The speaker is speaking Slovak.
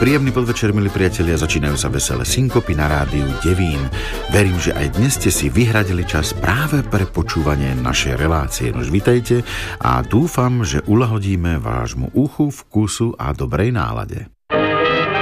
Príjemný podvečer, milí priatelia, začínajú sa veselé synkopy na rádiu Devín. Verím, že aj dnes ste si vyhradili čas práve pre počúvanie našej relácie. Nož vitajte a dúfam, že uľahodíme vášmu uchu, vkusu a dobrej nálade.